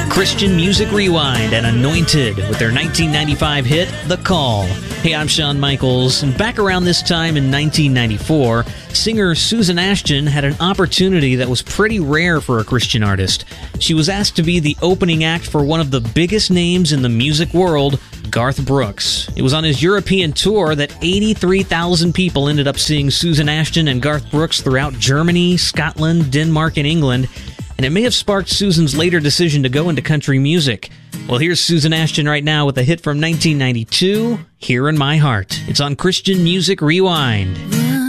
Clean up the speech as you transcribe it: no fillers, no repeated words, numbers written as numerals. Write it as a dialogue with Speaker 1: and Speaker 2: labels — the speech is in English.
Speaker 1: Christian Music Rewind and Anointed with their 1995 hit, The Call. Hey, I'm Shawn Michaels, and back around this time in 1994, singer Susan Ashton had an opportunity that was pretty rare for a Christian artist. She was asked to be the opening act for one of the biggest names in the music world, Garth Brooks. It was on his European tour that 83,000 people ended up seeing Susan Ashton and Garth Brooks throughout Germany, Scotland, Denmark, and England, and it may have sparked Susan's later decision to go into country music. Well, here's Susan Ashton right now with a hit from 1992, Here in My Heart. It's on Christian Music Rewind.